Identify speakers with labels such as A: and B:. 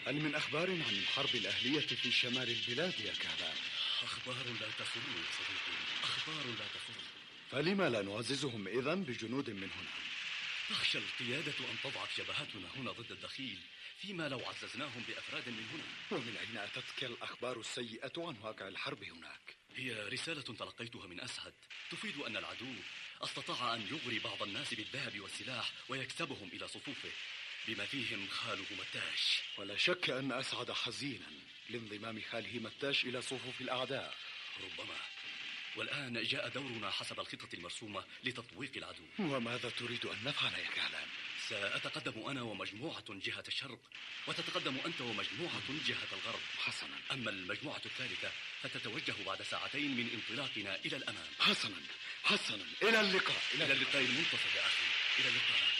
A: هل من أخبار عن الحرب الأهلية في شمال البلاد يا كهلان؟
B: أخبار لا تفر يا صديقي، أخبار لا تفر.
A: فلما لا نعززهم إذن بجنود من هنا؟
B: تخشى القيادة أن تضعف جبهتنا هنا ضد الدخيل، فيما لو عززناهم بأفراد من هنا.
A: ومن أين أتتك الأخبار السيئة عن واقع الحرب هناك؟
B: هي رسالة تلقيتها من أسعد تفيد أن العدو استطاع أن يغري بعض الناس بالذهب والسلاح ويكسبهم إلى صفوفه، بما فيهم خاله متاش.
A: ولا شك أن أسعد حزينا لانضمام خاله متاش إلى صفوف الأعداء.
B: ربما. والآن جاء دورنا حسب الخطة المرسومة لتطويق العدو.
A: وماذا تريد أن نفعل يا كهلان؟
B: سأتقدم أنا ومجموعة جهة الشرق، وتتقدم أنت ومجموعة جهة الغرب.
A: حسنا.
B: أما المجموعة الثالثة فتتوجه بعد ساعتين من انطلاقنا إلى الأمام.
A: حسنا. إلى اللقاء.
B: إلى اللقاء المنتصر يا أخي، إلى اللقاء.